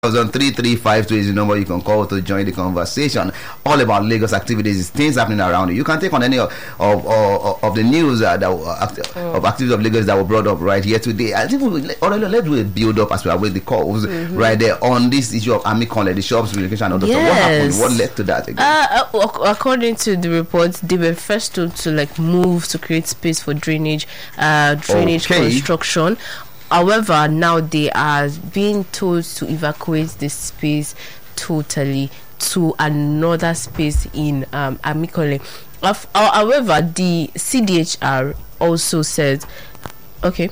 3352 is the number you can call to join the conversation. All about Lagos activities, things happening around you. You can take on any of the news of activities of Lagos that were brought up right here today. I think let's do a build up as we await the calls right there on this issue of Army College, the shops relocation and all that. What happened? What led to that again? According to the report, they were first told to move to create space for drainage construction. However, now they are being told to evacuate this space totally to another space in Amikole. However, the CDHR also said, okay.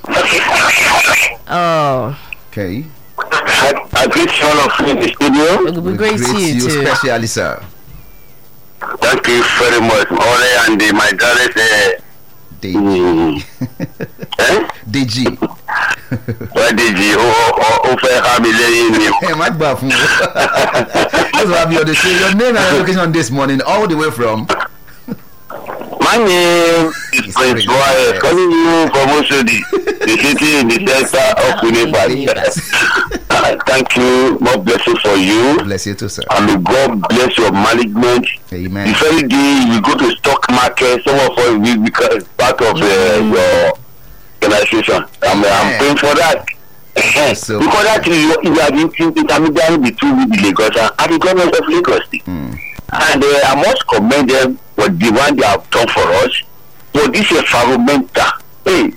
Okay. I greet all of you in the studio. We great to you too. Especially, sir. Thank you very much. Ole and my daughter DG. DG. Why DG? Hey, my buff. That's what I'm here to say. Your name and location this morning, all the way from. My name is Prince Wyatt, calling you from Oshodi, the city in the center of Winnipeg. Thank you. God bless you for you. Bless you too, sir. And may God bless your management. Amen. The very day you go to stock market, some of us will become part of your organization. I'm praying for that. So, because actually you are the intermediary between the Lagos and the government of Lagos. And I must commend them for the one they have done for us. For this environmental. Hey,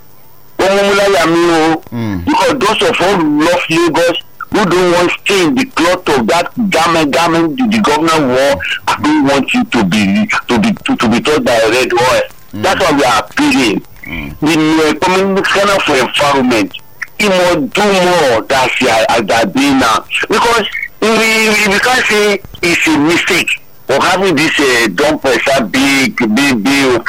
because those of us who love Lagos, who don't want to stay in the cloth of that garment the governor wore, I don't want you to be taught by red oil. That's why we are appealing. The commissioner for environment, he must do more than he has been now. Because we can't say it's a mistake for having this dump pressure big overloaded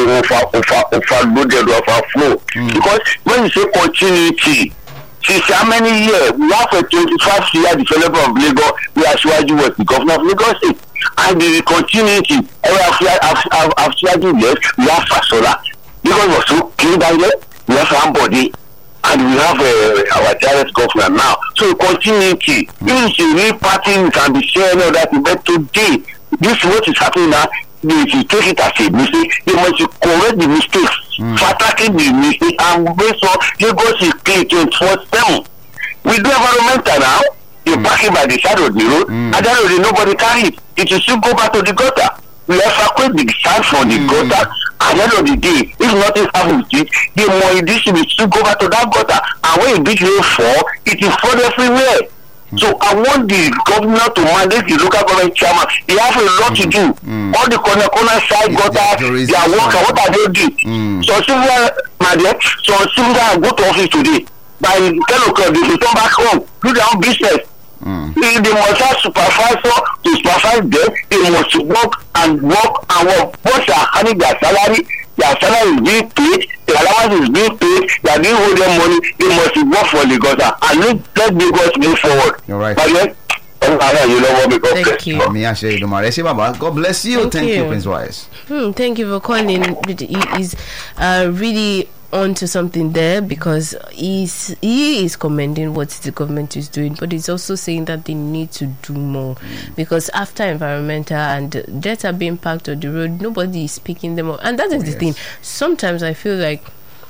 overflow. Because when you say continuity, since how many years? We have a 25-year developer of Lagos, we are Shiwaji was the governor of Lagos State. And the continuity, after Shiwaji left, we have Fasola. Lagos was so clean down there, we have somebody. And we have our direct governor now. So continuity, if you real party, you can be sharing all that. But today, this what is happening now. If you take it as a mistake, you must correct the mistakes, for attacking the mistake, and based on Lagos is clean 24/7. We do environmental now. You park it by the side of the road, and then nobody carry it. It will still go back to the gutter. We evacuate the sand from the gutter. At the end of the day, if nothing happens with it, the more this will still go back to that gutter. And when a big rain fall, it will fall everywhere. So I want the governor to mandate the local government chairman. They have a lot to do. All the corner side gutter, they are working. What are they doing? So similar, go to office today. By 10 o'clock, they will come back home, do their own business. They must have supervisor to supervise them. They must work. Once they are having their salary is being paid, their allowance is being paid, they are being hold them money, they must work for Lagos and let Lagos move forward. All right. But then, thank you. God bless you. Thank you, Prince Wise. Thank you for calling. He is really onto something there, because he is commending what the government is doing, but he's also saying that they need to do more, because after environmental and deaths are being packed on the road, nobody is picking them up. And that is the thing. Sometimes I feel like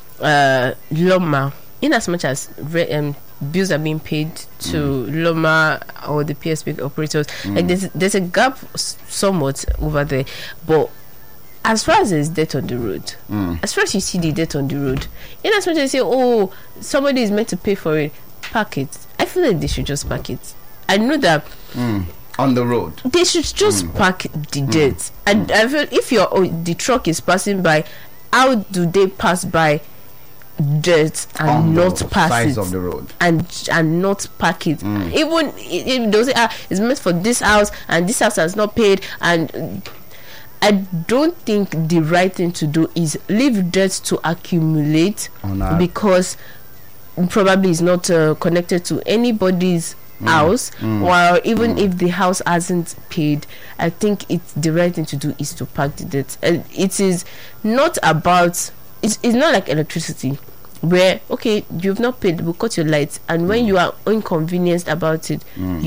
Loma, in as much as bills are being paid to Loma or the PSP operators, like there's a gap somewhat over there. But as far as there's death on the road, as far as you see the death on the road, in as much as they say, oh, somebody is meant to pay for it, pack it. I feel like they should just pack it. I know that on the road they should just pack the death. And I feel if the truck is passing by, how do they pass by dirt and not pass it of the road and not pack it? Even if those it's meant for this house and this house has not paid, and I don't think the right thing to do is leave debt to accumulate because probably it's not connected to anybody's house, or even if the house hasn't paid. I think the right thing to do is to pack the debt. It is not about, it's not like electricity. where okay, you've not paid, we'll cut your lights, and when you are inconvenienced about it,